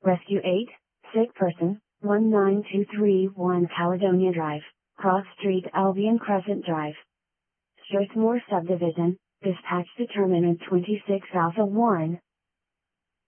Rescue 8, sick person, 19231 Caledonia Drive, Cross Street, Albion Crescent Drive. Strathmore Subdivision, dispatch determinant 26 Alpha 1,